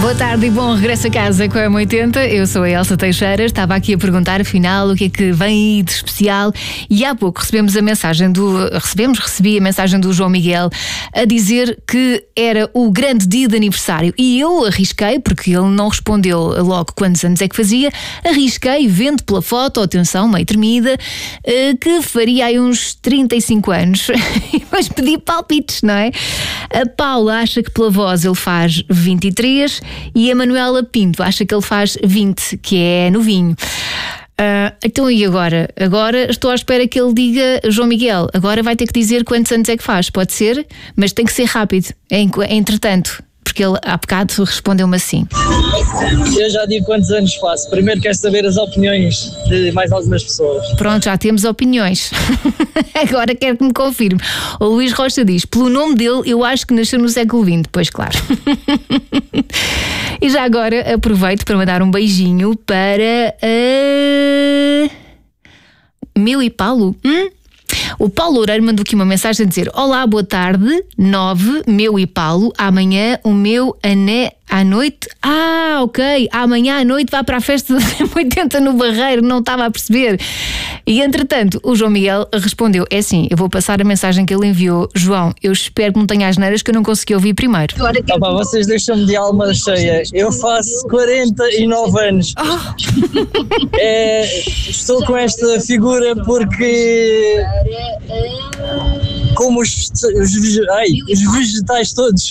Boa tarde e bom regresso a casa com a M80. Eu sou a Elsa Teixeira. Estava aqui a perguntar, afinal, o que é que vem aí de especial. E há pouco recebi a mensagem do João Miguel a dizer que era o grande dia de aniversário. E eu arrisquei, porque ele não respondeu logo quantos anos é que fazia, arrisquei, vendo pela foto, atenção, meio tremida, que faria aí uns 35 anos. Mas pedi palpites, não é? A Paula acha que pela voz ele faz 23 e a Manuela Pinto acha que ele faz 20, que é novinho. Então e agora? Agora estou à espera que ele diga, João Miguel, agora vai ter que dizer quantos anos é que faz, pode ser? Mas tem que ser rápido, entretanto, porque ele há bocado respondeu-me assim. Eu já digo quantos anos faço. Primeiro quero saber as opiniões de mais algumas pessoas. Pronto, já temos opiniões. Agora quero que me confirme. O Luís Rocha diz, pelo nome dele eu acho que nasceu no século XX. Pois claro. E já agora aproveito para mandar um beijinho para Meu e Paulo. O Paulo Loureiro mandou aqui uma mensagem a dizer: olá, boa tarde, 9, meu e Paulo, amanhã o meu à noite. Ok, amanhã à noite vai para a festa de 80 no Barreiro, não estava a perceber. E entretanto, o João Miguel respondeu: é assim, eu vou passar a mensagem que ele enviou. João, eu espero que não tenha asneiras que eu não consegui ouvir primeiro. Vocês deixam-me de alma cheia. Eu faço 49 anos. Estou com esta figura porque como os vegetais todos.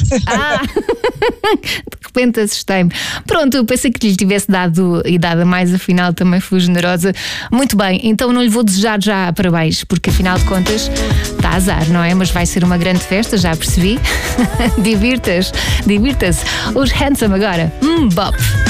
De repente assustei-me. Pronto, eu pensei que lhe tivesse dado idade a mais, afinal também fui generosa. Muito bem, então não lhe vou desejar já parabéns, porque afinal de contas está a azar, não é? Mas vai ser uma grande festa, já percebi. Divirta-se. Os Handsome agora. Bop.